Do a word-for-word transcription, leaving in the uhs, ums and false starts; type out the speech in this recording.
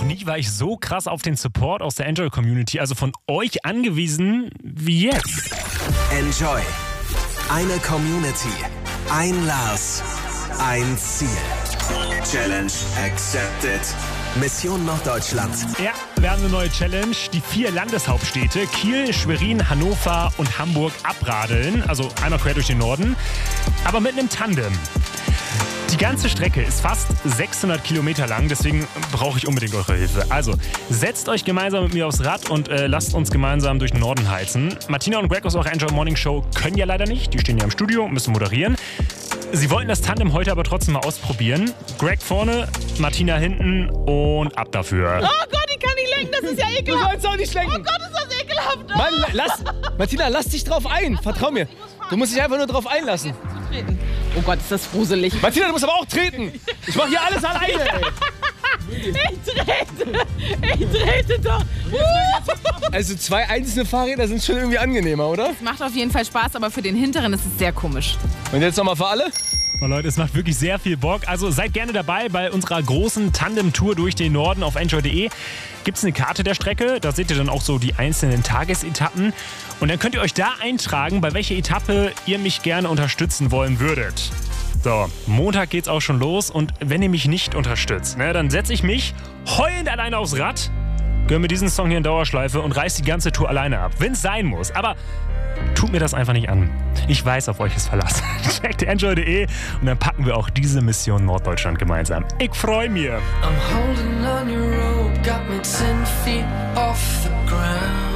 Noch nie war ich so krass auf den Support aus der Enjoy-Community, also von euch angewiesen, wie jetzt. Enjoy. Eine Community. Ein Lars. Ein Ziel. Challenge accepted. Mission Norddeutschland. Ja, wir haben eine neue Challenge. Die vier Landeshauptstädte Kiel, Schwerin, Hannover und Hamburg abradeln. Also einmal quer durch den Norden, aber mit einem Tandem. Die ganze Strecke ist fast sechshundert Kilometer lang, deswegen brauche ich unbedingt eure Hilfe. Also, setzt euch gemeinsam mit mir aufs Rad und äh, lasst uns gemeinsam durch den Norden heizen. Martina und Greg aus eurer Enjoy Morning Show können ja leider nicht. Die stehen ja im Studio und müssen moderieren. Sie wollten das Tandem heute aber trotzdem mal ausprobieren. Greg vorne, Martina hinten und ab dafür. Oh Gott, ich kann nicht lenken, das ist ja ekelhaft. Du sollst auch nicht lenken. Oh Gott, ist das ekelhaft. Oh. Mann, lass, Martina, lass dich drauf ein. Vertrau mir. Du musst dich einfach nur drauf einlassen. Oh Gott, ist das gruselig. Martina, du musst aber auch treten. Ich mach hier alles alleine, ey. Ich trete. Ich trete doch. Also zwei einzelne Fahrräder sind schon irgendwie angenehmer, oder? Es macht auf jeden Fall Spaß, aber für den Hinteren ist es sehr komisch. Und jetzt nochmal für alle? Oh Leute, es macht wirklich sehr viel Bock. Also seid gerne dabei bei unserer großen Tandem-Tour durch den Norden auf enjoy punkt de. Gibt es eine Karte der Strecke, da seht ihr dann auch so die einzelnen Tagesetappen. Und dann könnt ihr euch da eintragen, bei welcher Etappe ihr mich gerne unterstützen wollen würdet. So, Montag geht's auch schon los und wenn ihr mich nicht unterstützt, ne, dann setze ich mich heulend alleine aufs Rad, gönn mir diesen Song hier in Dauerschleife und reiß die ganze Tour alleine ab, wenn es sein muss. Aber tut mir das einfach nicht an. Ich weiß, auf euch ist Verlass. Checkt enjoy punkt de und dann packen wir auch diese Mission Norddeutschland gemeinsam. Ich freue mich. I'm holding on your rope, got me ten feet off the ground.